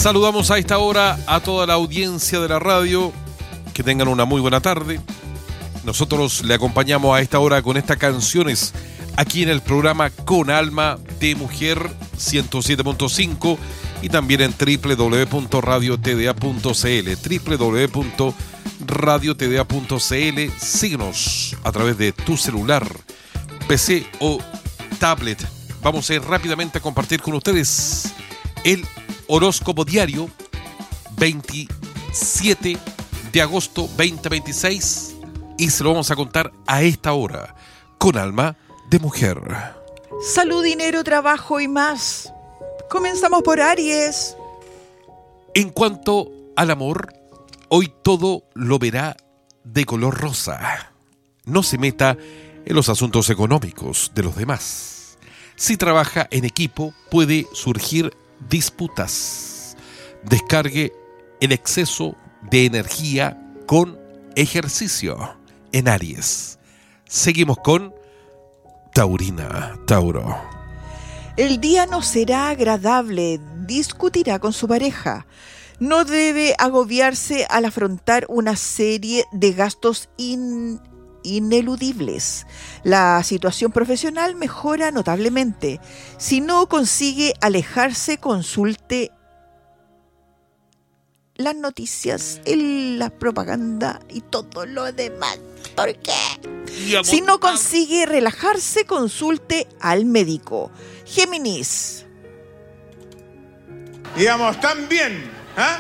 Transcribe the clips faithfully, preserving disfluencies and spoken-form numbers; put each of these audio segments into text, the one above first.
Saludamos a esta hora a toda la audiencia de la radio. Que tengan una muy buena tarde. Nosotros le acompañamos a esta hora con estas canciones aquí en el programa Con Alma de Mujer ciento siete punto cinco y también en doble u doble u doble u punto radio t d a punto c l, doble u doble u doble u punto radio t d a punto c l. Síguenos a través de tu celular, P C o tablet. Vamos a ir rápidamente a compartir con ustedes el horóscopo diario veintisiete de agosto veinte veintiséis y se lo vamos a contar a esta hora con Alma de Mujer. Salud, dinero, trabajo y más. Comenzamos por Aries. En cuanto al amor, hoy todo lo verá de color rosa. No se meta en los asuntos económicos de los demás. Si trabaja en equipo, puede surgir disputas. Descargue el exceso de energía con ejercicio en Aries. Seguimos con Taurina, Tauro. El día no será agradable, discutirá con su pareja. No debe agobiarse al afrontar una serie de gastos in, ineludibles. La situación profesional mejora notablemente. Si no consigue alejarse, consulte las noticias, el, la propaganda y todo lo demás. ¿Por qué? Si no consigue relajarse, consulte al médico. Géminis. Digamos, tan bien, ¿eh?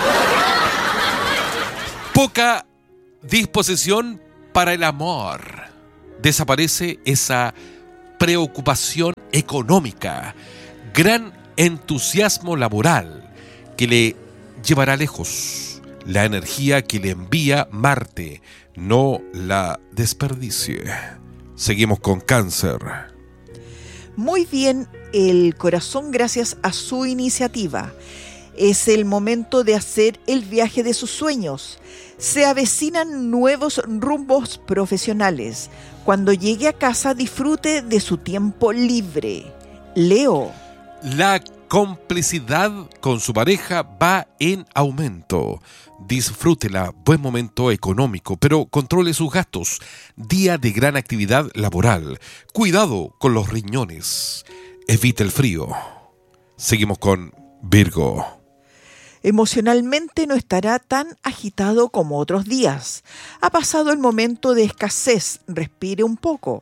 Poca disposición para el amor. Desaparece esa preocupación económica. Gran entusiasmo laboral que le llevará lejos. La energía que le envía Marte, no la desperdicie. Seguimos con Cáncer. Muy bien el corazón gracias a su iniciativa. Es el momento de hacer el viaje de sus sueños. Se avecinan nuevos rumbos profesionales. Cuando llegue a casa, disfrute de su tiempo libre. Leo. La complicidad con su pareja va en aumento. Disfrútela, buen momento económico, pero controle sus gastos. Día de gran actividad laboral. Cuidado con los riñones. Evite el frío. Seguimos con Virgo. Emocionalmente no estará tan agitado como otros días. Ha pasado el momento de escasez. Respire un poco.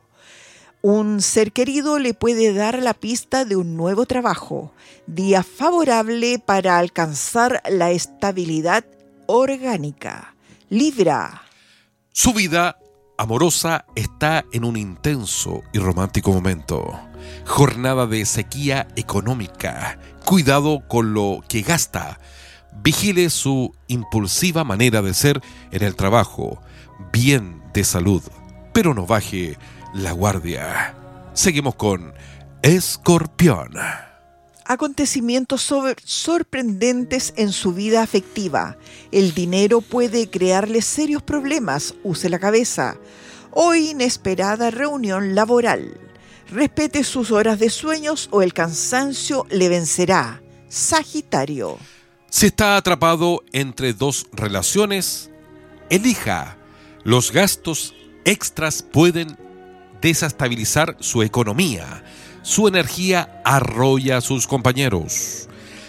Un ser querido le puede dar la pista de un nuevo trabajo. Día favorable para alcanzar la estabilidad orgánica. Libra. Su vida amorosa está en un intenso y romántico momento. Jornada de sequía económica. Cuidado con lo que gasta. Vigile su impulsiva manera de ser en el trabajo. Bien de salud, pero no baje la guardia. Seguimos con Escorpión. Acontecimientos sobre- sorprendentes en su vida afectiva. El dinero puede crearle serios problemas. Use la cabeza. Hoy inesperada reunión laboral. Respete sus horas de sueños o el cansancio le vencerá. Sagitario. Si está atrapado entre dos relaciones, elija. Los gastos extras pueden desestabilizar su economía. Su energía arrolla a sus compañeros.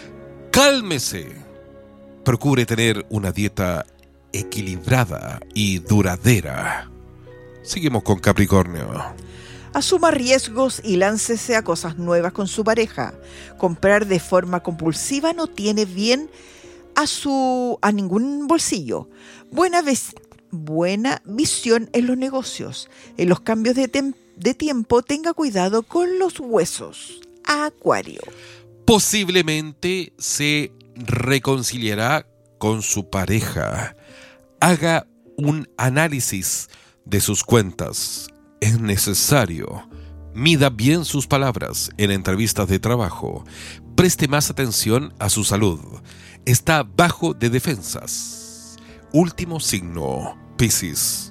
Cálmese. Procure tener una dieta equilibrada y duradera. Seguimos con Capricornio. Asuma riesgos y láncese a cosas nuevas con su pareja. Comprar de forma compulsiva no tiene bien a su a ningún bolsillo. Buena vez, buena visión en los negocios. En los cambios de, tem, de tiempo, tenga cuidado con los huesos. Acuario. Posiblemente se reconciliará con su pareja. Haga un análisis de sus cuentas. Es necesario. Mida bien sus palabras en entrevistas de trabajo. Preste más atención a su salud. Está bajo de defensas. Último signo, Piscis.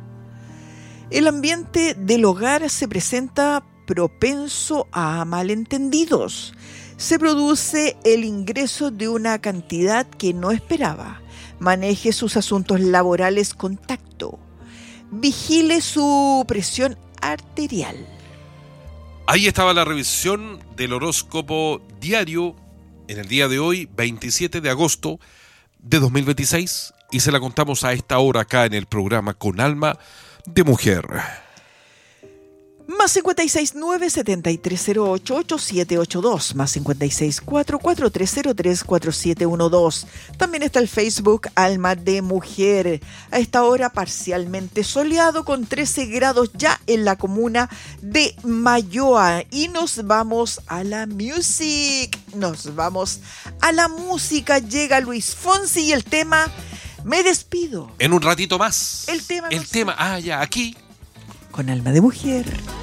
El ambiente del hogar se presenta propenso a malentendidos. Se produce el ingreso de una cantidad que no esperaba. Maneje sus asuntos laborales con tacto. Vigile su presión arterial. Ahí estaba la revisión del horóscopo diario en el día de hoy, veintisiete de agosto de dos mil veintiséis, y se la contamos a esta hora acá en el programa Con Alma de Mujer. Más cincuenta y seis nueve setenta y tres cero ocho ocho siete ocho dos, más cincuenta y seis cuatro cuatro tres cero tres cuatro siete uno dos. También está el Facebook Alma de Mujer. A esta hora parcialmente soleado con trece grados ya en la comuna de Mayoa. Y nos vamos a la music. Nos vamos a la música. Llega Luis Fonsi y el tema Me Despido. En un ratito más. El tema. El no tema. Ah, ya, aquí. Con Alma de Mujer.